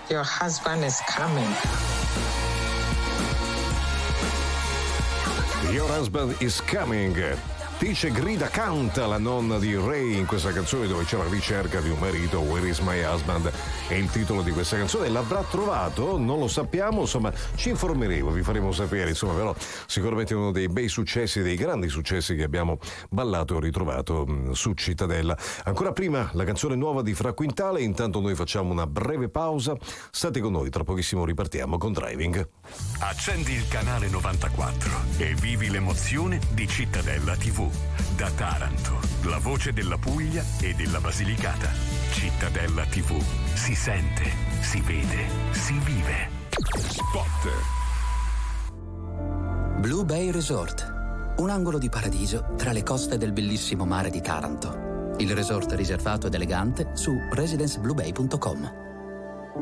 Your husband is coming. Your husband is coming. Dice, grida, canta la nonna di Ray in questa canzone dove c'è la ricerca di un marito. Where is my husband? È il titolo di questa canzone. L'avrà trovato? Non lo sappiamo, insomma ci informeremo, vi faremo sapere, insomma, però sicuramente uno dei bei successi, dei grandi successi che abbiamo ballato e ritrovato su Cittadella. Ancora prima la canzone nuova di Fra Quintale, intanto noi facciamo una breve pausa, state con noi, tra pochissimo ripartiamo con Driving. Accendi il canale 94 e vivi l'emozione di Cittadella TV. Da Taranto, la voce della Puglia e della Basilicata. Cittadella TV. Si sente, si vede, si vive. Spot. Blue Bay Resort. Un angolo di paradiso tra le coste del bellissimo mare di Taranto. Il resort riservato ed elegante su residencebluebay.com.